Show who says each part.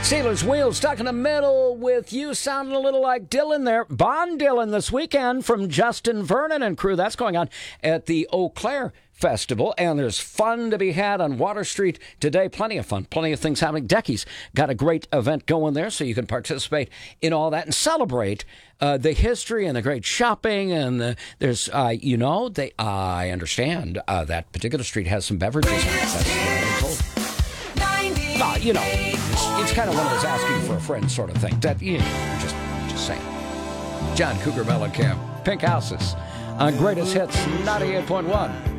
Speaker 1: Steelers Wheels stuck in the middle with you sounding a little like Dylan there. Bon Dylan this weekend from Justin Vernon and crew. That's going on at the Eau Claire Festival, and there's fun to be had on Water Street today. Plenty of fun, plenty of things happening. Decky's got a great event going there, so you can participate in all that and celebrate the history and the great shopping. And there's, I understand that particular street has some beverages on it. That's what I'm told. It's kind of one of those asking for a friend sort of thing. That, just saying. John Cougar Mellencamp, Pink Houses on Greatest Hits 98.1.